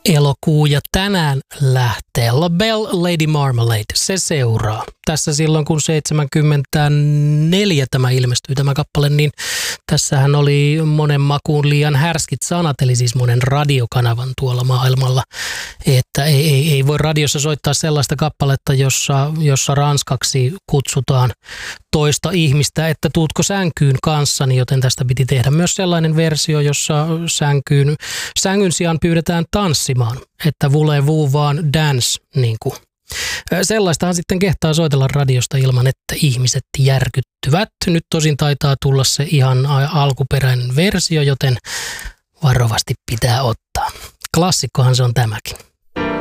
elokuu ja tänään lähtee La Belle Lady Marmalade. Se seuraa. Tässä silloin kun 74 tämä ilmestyi tämä kappale, niin tässähän oli monen makuun liian härskit sanat, eli siis monen radiokanavan tuolla maailmalla, että ei voi radiossa soittaa sellaista kappaletta, jossa ranskaksi kutsutaan toista ihmistä, että tuutko sänkyyn kanssani, joten tästä piti tehdä myös sellainen versio, jossa sängyn sijaan pyydetään tanssimaan, että voulez-vous vaan dance, niin kuin. Sellaistahan sitten kehtaa soitella radiosta ilman, että ihmiset järkyttyvät. Nyt tosin taitaa tulla se ihan alkuperäinen versio, joten varovasti pitää ottaa. Klassikkohan se on tämäkin.